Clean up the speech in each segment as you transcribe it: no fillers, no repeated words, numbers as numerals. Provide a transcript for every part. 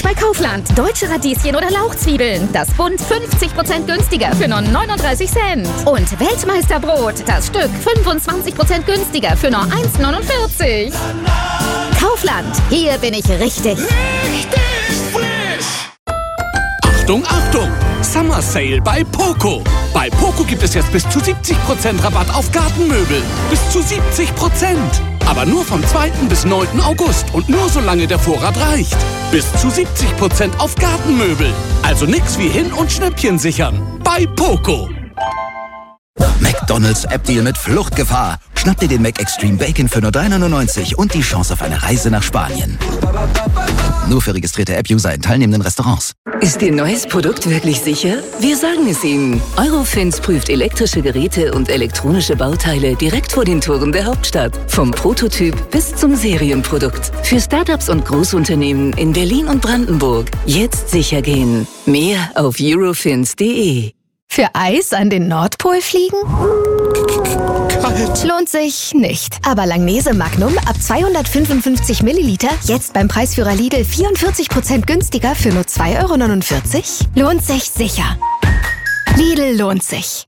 bei Kaufland. Deutsche Radieschen oder Lauchzwiebeln. Das Bund 50% günstiger für nur 39 Cent. Und Weltmeisterbrot. Das Stück 25% günstiger für nur 1,49. Kaufland. Hier bin ich richtig. Richtig frisch! Achtung, Achtung! Summer Sale bei Poco. Bei Poco gibt es jetzt bis zu 70% Rabatt auf Gartenmöbel. Bis zu 70%. Aber nur vom 2. bis 9. August und nur solange der Vorrat reicht. Bis zu 70% auf Gartenmöbel. Also nix wie hin und Schnäppchen sichern. Bei Poco. McDonald's App-Deal mit Fluchtgefahr. Schnapp dir den Mac Extreme Bacon für nur 3,99 und die Chance auf eine Reise nach Spanien. Nur für registrierte App-User in teilnehmenden Restaurants. Ist Ihr neues Produkt wirklich sicher? Wir sagen es Ihnen. Eurofins prüft elektrische Geräte und elektronische Bauteile direkt vor den Toren der Hauptstadt. Vom Prototyp bis zum Serienprodukt. Für Startups und Großunternehmen in Berlin und Brandenburg. Jetzt sicher gehen. Mehr auf eurofins.de. Für Eis an den Nordpol fliegen? Kalt. Lohnt sich nicht. Aber Langnese Magnum ab 255 Milliliter jetzt beim Preisführer Lidl 44% günstiger für nur 2,49 €? Lohnt sich sicher. Lidl lohnt sich.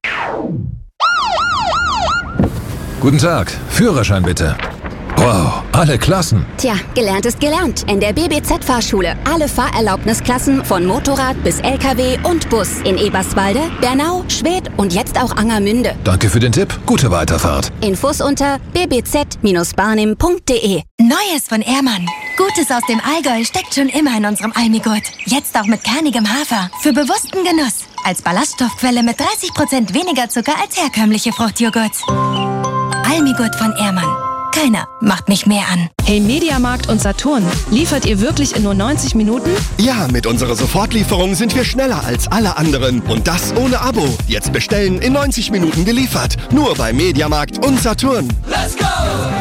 Guten Tag, Führerschein bitte. Wow, alle Klassen. Tja, gelernt ist gelernt. In der BBZ-Fahrschule. Alle Fahrerlaubnisklassen von Motorrad bis LKW und Bus. In Eberswalde, Bernau, Schwedt und jetzt auch Angermünde. Danke für den Tipp. Gute Weiterfahrt. Infos unter bbz-barnim.de. Neues von Ehrmann. Gutes aus dem Allgäu steckt schon immer in unserem Almigurt. Jetzt auch mit kernigem Hafer. Für bewussten Genuss. Als Ballaststoffquelle mit 30% weniger Zucker als herkömmliche Fruchtjoghurts. Almigurt von Ehrmann. Keiner macht mich mehr an. Hey Mediamarkt und Saturn, liefert ihr wirklich in nur 90 Minuten? Ja, mit unserer Sofortlieferung sind wir schneller als alle anderen. Und das ohne Abo. Jetzt bestellen, in 90 Minuten geliefert. Nur bei Mediamarkt und Saturn. Let's go!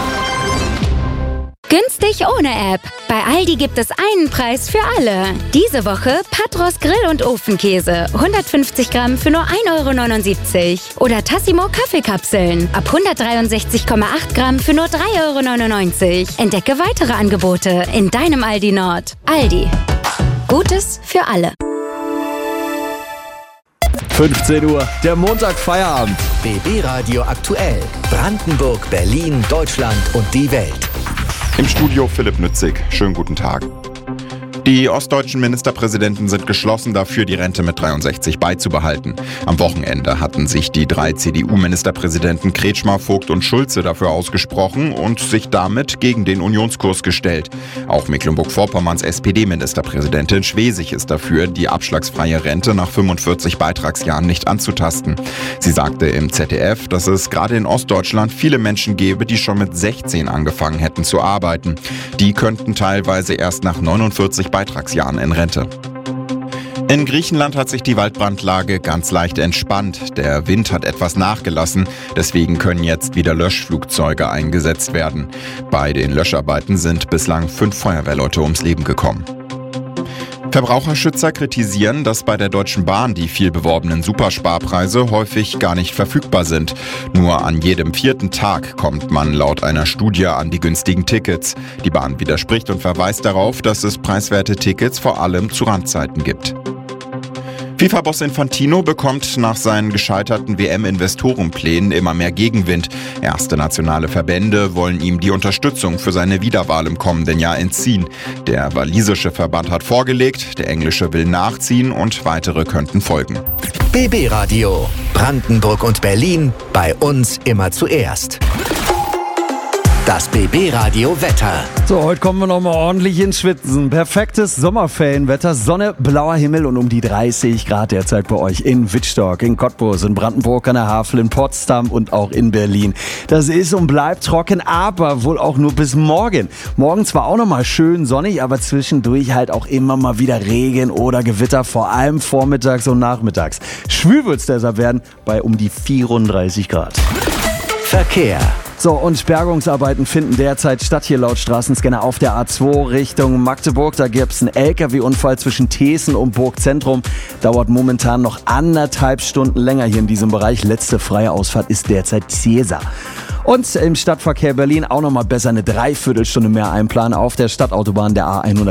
Günstig ohne App. Bei Aldi gibt es einen Preis für alle. Diese Woche Patros Grill- und Ofenkäse. 150 Gramm für nur 1,79 €. Oder Tassimo Kaffeekapseln. Ab 163,8 Gramm für nur 3,99 €. Entdecke weitere Angebote in deinem Aldi Nord. Aldi. Gutes für alle. 15 Uhr, der Montag-Feierabend. BB Radio aktuell. Brandenburg, Berlin, Deutschland und die Welt. Im Studio Philipp Nützig. Schönen guten Tag. Die ostdeutschen Ministerpräsidenten sind geschlossen dafür, die Rente mit 63 beizubehalten. Am Wochenende hatten sich die 3 CDU-Ministerpräsidenten Kretschmer, Vogt und Schulze dafür ausgesprochen und sich damit gegen den Unionskurs gestellt. Auch Mecklenburg-Vorpommerns SPD-Ministerpräsidentin Schwesig ist dafür, die abschlagsfreie Rente nach 45 Beitragsjahren nicht anzutasten. Sie sagte im ZDF, dass es gerade in Ostdeutschland viele Menschen gäbe, die schon mit 16 angefangen hätten zu arbeiten. Die könnten teilweise erst nach 49 Beitragsjahren in Rente. In Griechenland hat sich die Waldbrandlage ganz leicht entspannt. Der Wind hat etwas nachgelassen, deswegen können jetzt wieder Löschflugzeuge eingesetzt werden. Bei den Löscharbeiten sind bislang 5 Feuerwehrleute ums Leben gekommen. Verbraucherschützer kritisieren, dass bei der Deutschen Bahn die viel beworbenen Supersparpreise häufig gar nicht verfügbar sind. Nur an jedem 4. Tag kommt man laut einer Studie an die günstigen Tickets. Die Bahn widerspricht und verweist darauf, dass es preiswerte Tickets vor allem zu Randzeiten gibt. FIFA-Boss Infantino bekommt nach seinen gescheiterten WM-Investorenplänen immer mehr Gegenwind. Erste nationale Verbände wollen ihm die Unterstützung für seine Wiederwahl im kommenden Jahr entziehen. Der walisische Verband hat vorgelegt, der englische will nachziehen und weitere könnten folgen. BB Radio. Brandenburg und Berlin. Bei uns immer zuerst. Das BB Radio Wetter. So, heute kommen wir nochmal ordentlich ins Schwitzen. Perfektes Sommerferienwetter, Sonne, blauer Himmel und um die 30 Grad derzeit bei euch in Wittstock, in Cottbus, in Brandenburg an der Havel, in Potsdam und auch in Berlin. Das ist und bleibt trocken, aber wohl auch nur bis morgen. Morgen zwar auch nochmal schön sonnig, aber zwischendurch halt auch immer mal wieder Regen oder Gewitter, vor allem vormittags und nachmittags. Schwül wird es deshalb werden bei um die 34 Grad. Verkehr. So, und Bergungsarbeiten finden derzeit statt hier laut Straßenscanner auf der A2 Richtung Magdeburg. Da gibt es einen LKW-Unfall zwischen Thesen und Burgzentrum. Dauert momentan noch 1,5 Stunden länger hier in diesem Bereich. Letzte freie Ausfahrt ist derzeit Cäsar. Und im Stadtverkehr Berlin auch nochmal besser eine Dreiviertelstunde mehr einplanen auf der Stadtautobahn der A100.